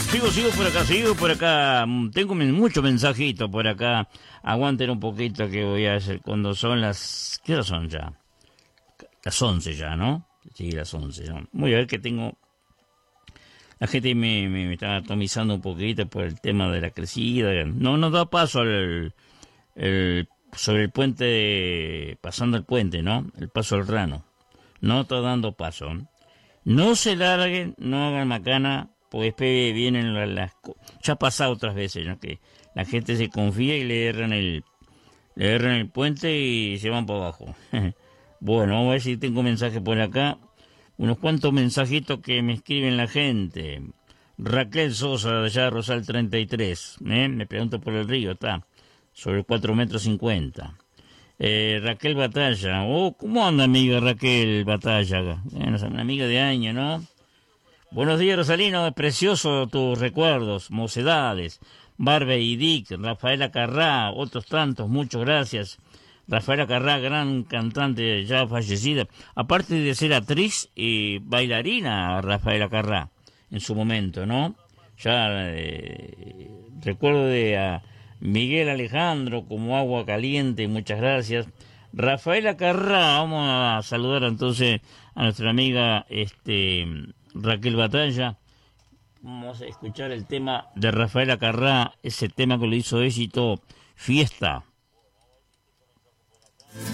Sigo por acá. Tengo muchos mensajitos por acá. Aguanten un poquito que voy a hacer cuando son las... ¿Qué hora son ya? Las 11 ya, ¿no? Sí, las 11, ¿no? Voy a ver que tengo... La gente me está atomizando un poquito por el tema de la crecida. No nos da paso sobre el puente, pasando el puente, ¿no? El paso al rano. No está dando paso. No se larguen, no hagan macana, porque después vienen ya ha pasado otras veces, ¿no? Que la gente se confía y le erran el puente y se van para abajo. Bueno, vamos a ver si tengo mensaje por acá. Unos cuantos mensajitos que me escriben la gente. Raquel Sosa, de allá de Rosal 33. Me pregunto por el río, está. Sobre 4,50 metros. Raquel Batalla. ¿Cómo anda, amiga Raquel Batalla? Bueno, es una amiga de año, ¿no? Buenos días, Rosalino. Es precioso tus recuerdos, mocedades. Barbe y Dick, Rafaela Carrá, otros tantos, muchas gracias. Rafaela Carrá, gran cantante ya fallecida. Aparte de ser actriz y bailarina, Rafaela Carrá, en su momento, ¿no? Ya recuerdo de Miguel Alejandro como Agua Caliente, muchas gracias. Rafaela Carrá, vamos a saludar entonces a nuestra amiga Raquel Batalla. Vamos a escuchar el tema de Rafaela Carrá, ese tema que lo hizo éxito, Fiesta.